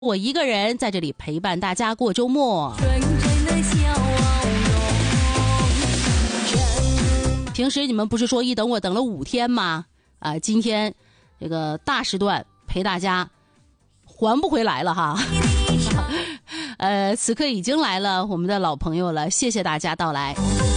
我一个人在这里陪伴大家过周末。平时你们不是说一等我等了5天吗？今天这个大时段陪大家还不回来了哈。此刻已经来了我们的老朋友了，谢谢大家到来。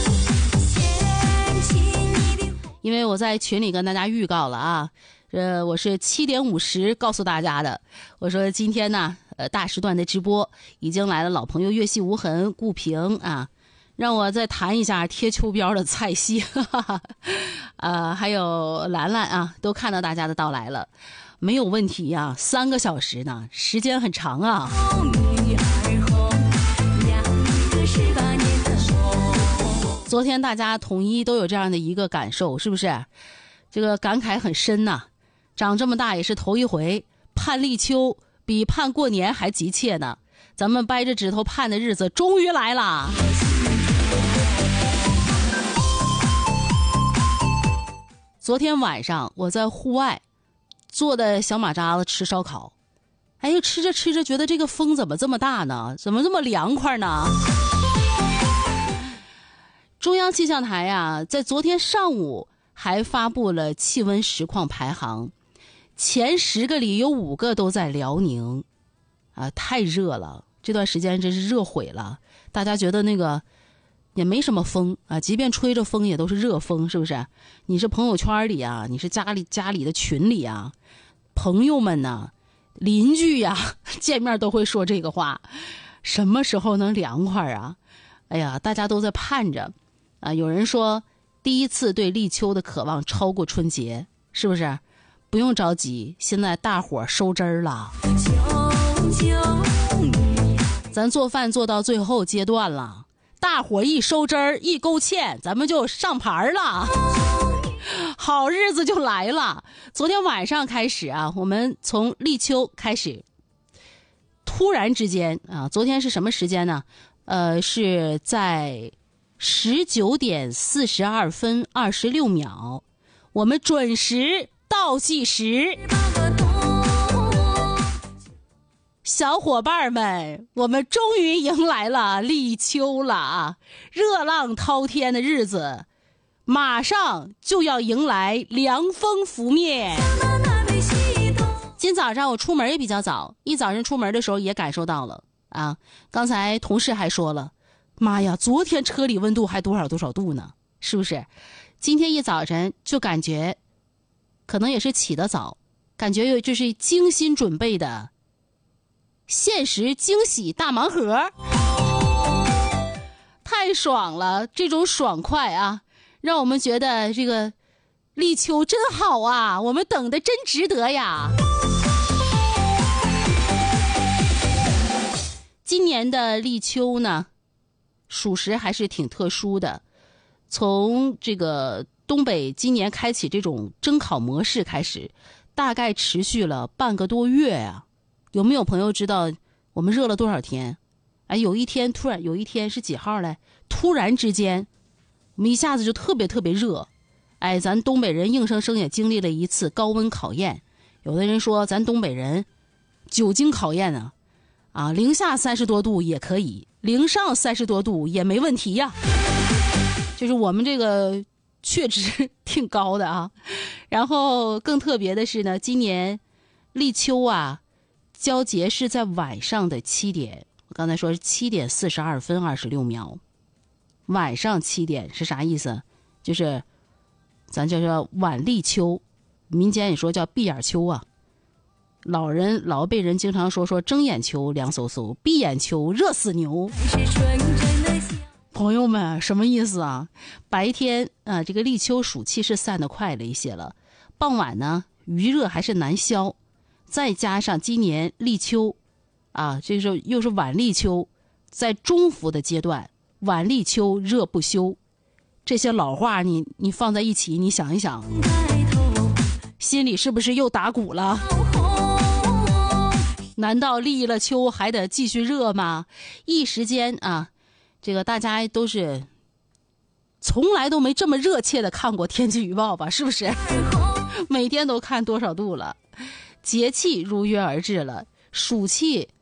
因为我在群里跟大家预告了啊，我是7点50告诉大家的，我说今天呢大时段的直播已经来了老朋友月系无痕顾平啊，让我再谈一下贴秋膘的菜系还有兰兰啊，都看到大家的到来了，没有问题啊，3个小时呢，时间很长啊。昨天大家统一都有这样的一个感受，是不是？这个感慨很深呐，长这么大也是头一回，盼立秋比盼过年还急切呢。咱们掰着指头盼的日子终于来了。昨天晚上我在户外坐的小马扎子吃烧烤，吃着吃着觉得这个风怎么这么大呢？怎么这么凉快呢？中央气象台啊，在昨天上午还发布了气温实况排行，前10个里有5个都在辽宁太热了，这段时间真是热毁了。大家觉得那个也没什么风即便吹着风也都是热风，是不是？你是朋友圈里啊，你是家里的群里啊，朋友们呢，邻居呀，见面都会说这个话，什么时候能凉快啊？哎呀，大家都在盼着有人说第一次对立秋的渴望超过春节，是不是？不用着急，现在大伙收汁儿了，咱做饭做到最后阶段了，大伙一收汁儿一勾芡，咱们就上盘了，好日子就来了。昨天晚上开始我们从立秋开始，突然之间昨天是什么时间呢？是在19点42分26秒，我们准时倒计时。小伙伴们，我们终于迎来了立秋了热浪滔天的日子马上就要迎来凉风拂面。今早上我出门也比较早，一早上出门的时候也感受到了刚才同事还说了，妈呀，昨天车里温度还多少度呢，是不是？今天一早晨就感觉可能也是起得早，感觉这是精心准备的限时惊喜大盲盒，太爽了，这种爽快让我们觉得这个立秋真好我们等的真值得呀。今年的立秋呢，属实还是挺特殊的。从这个东北今年开启这种蒸烤模式开始，大概持续了半个多月有没有朋友知道我们热了多少天？有一天是几号嘞？突然之间我们一下子就特别热。咱东北人硬生生也经历了一次高温考验。有的人说咱东北人久经考验零下30多度也可以，零上30多度也没问题呀。就是我们这个确值挺高的然后更特别的是呢，今年立秋交节是在晚上的7点，我刚才说是7点42分26秒，晚上7点是啥意思？就是咱叫做晚立秋，民间也说叫闭眼秋老辈人经常说睁眼秋凉飕飕，闭眼秋热死牛。朋友们，什么意思白天这个立秋暑气是散得快了一些了，傍晚呢余热还是难消，再加上今年立秋这时候又是晚立秋，在中伏的阶段，晚立秋热不休，这些老话你放在一起，你想一想，心里是不是又打鼓了？难道立了秋还得继续热吗？一时间这个大家都是从来都没这么热切的看过天气预报吧，是不是？每天都看多少度了。节气如约而至了， 暑气